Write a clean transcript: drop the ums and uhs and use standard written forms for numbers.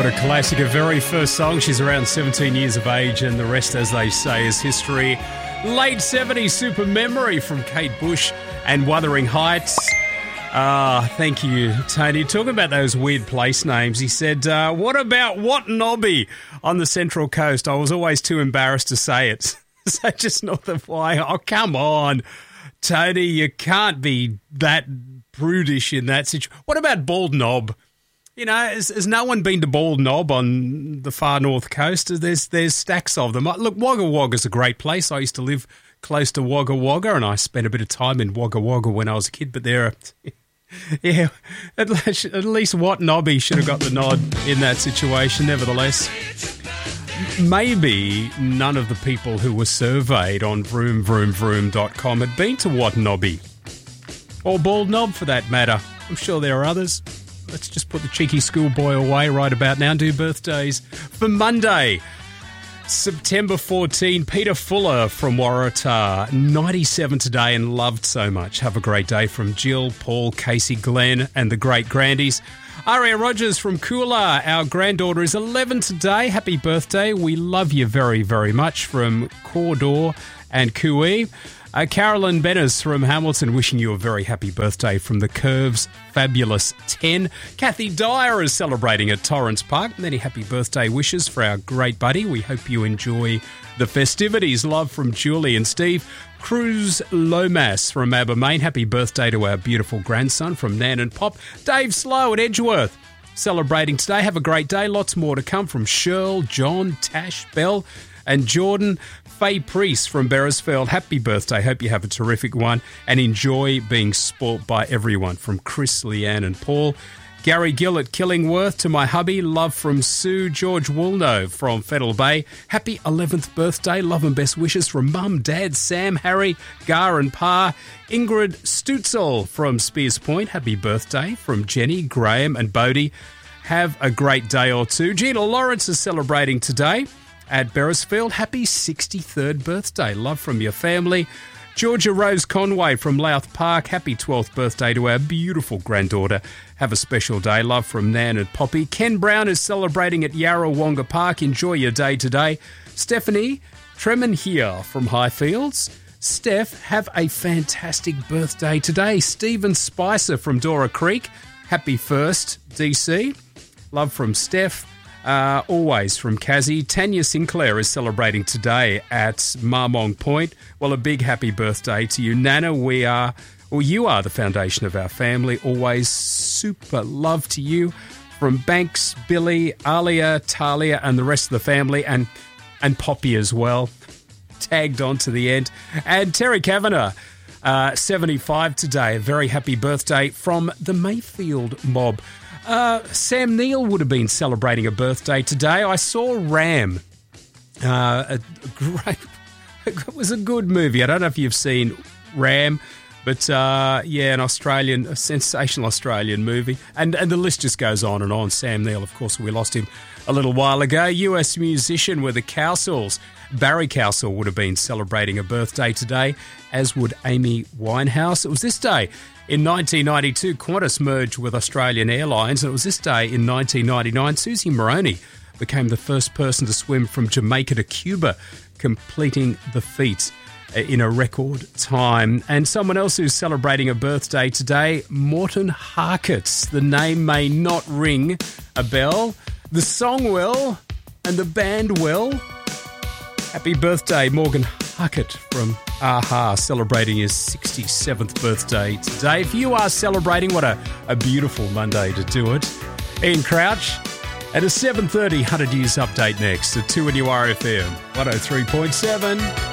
What a classic, a very first song. She's around 17 years of age, and the rest, as they say, is history. Late 70s super memory from Kate Bush and Wuthering Heights. Thank you, Tony. Talking about those weird place names, he said, what about Watanabe on the Central Coast? I was always too embarrassed to say it. So just north of Wai. Oh, come on, Tony, you can't be that prudish in that situation. What about Bald Knob? You know, has no one been to Bald Knob on the far north coast? There's stacks of them. Look, Wagga Wagga's a great place. I used to live close to Wagga Wagga, and I spent a bit of time in Wagga Wagga when I was a kid. But yeah, at least Watanabe should have got the nod in that situation. Nevertheless, maybe none of the people who were surveyed on vroomvroomvroom.com had been to Watanabe or Bald Knob for that matter. I'm sure there are others. Let's just put the cheeky schoolboy away right about now and do birthdays for Monday, September 14. Peter Fuller from Waratah, 97 today and loved so much. Have a great day from Jill, Paul, Casey, Glenn and the great grandies. Aria Rogers from Kula, our granddaughter is 11 today. Happy birthday. We love you very, very much from Cawdor and Cooee. Carolyn Benners from Hamilton wishing you a very happy birthday from the Curves Fabulous 10. Kathy Dyer is celebrating at Torrance Park. Many happy birthday wishes for our great buddy. We hope you enjoy the festivities. Love from Julie and Steve. Cruz Lomas from Abermain. Happy birthday to our beautiful grandson from Nan and Pop. Dave Slow at Edgeworth celebrating today. Have a great day. Lots more to come from Shirl, John, Tash, Bell and Jordan. Faye Priest from Beresfeld, happy birthday. Hope you have a terrific one and enjoy being spoilt by everyone. From Chris, Leanne and Paul. Gary Gill at Killingworth, to my hubby, love from Sue. George Woolno from Fettle Bay, happy 11th birthday. Love and best wishes from Mum, Dad, Sam, Harry, Gar and Pa. Ingrid Stutzel from Spears Point, happy birthday. From Jenny, Graham and Bodie, have a great day or two. Gina Lawrence is celebrating today at Beresfield. Happy 63rd birthday. Love from your family. Georgia Rose Conway from Louth Park. Happy 12th birthday to our beautiful granddaughter. Have a special day. Love from Nan and Poppy. Ken Brown is celebrating at Yarrawonga Park. Enjoy your day today. Stephanie Tremin here from Highfields. Steph, have a fantastic birthday today. Stephen Spicer from Dora Creek. Happy 1st, DC. Love from Steph. Always from Kazzy. Tanya Sinclair is celebrating today at Marmong Point. Well, a big happy birthday to you, Nana. You are the foundation of our family. Always super love to you. From Banks, Billy, Alia, Talia, and the rest of the family, and Poppy as well. Tagged on to the end. And Terry Kavanagh, 75 today. A very happy birthday from the Mayfield mob. Sam Neill would have been celebrating a birthday today. I saw Ram. It was a good movie. I don't know if you've seen Ram, but a sensational Australian movie. And the list just goes on and on. Sam Neill, of course, we lost him a little while ago. US musician with the Cowsills. Barry Cowsill would have been celebrating a birthday today, as would Amy Winehouse. It was this day in 1992, Qantas merged with Australian Airlines, and it was this day in 1999, Susie Moroney became the first person to swim from Jamaica to Cuba, completing the feat in a record time. And someone else who's celebrating a birthday today, Morton Harkett. The name may not ring a bell. The song will, and the band will. Happy birthday, Morgan Harkett from AHA, celebrating his 67th birthday today. If you are celebrating, what a beautiful Monday to do it. Ian Crouch at a 7:30 100 News Update next at 2 RFM 103.7.